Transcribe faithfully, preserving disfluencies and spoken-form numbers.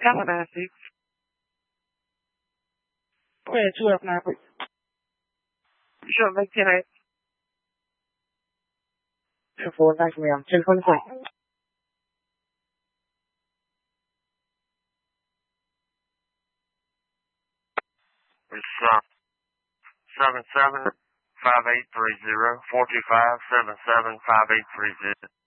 Couple nine six. Go ahead, two F nine, please. Sure, make ten eight. Ten four, thanks, ma'am. Ten twenty four. It's uh, seven seven five eight three zero four two five seven seven five eight three zero.